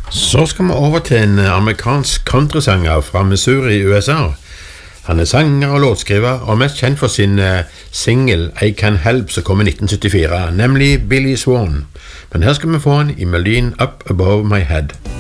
Så skal vi over til en amerikansk countrysanger fra Missouri i USA. Han er sanger og låtskriver, og mest kjent for sin single I Can Help som kom i 1974, nemlig Billy Swan. Men her skal vi få han i melodien Up Above My Head.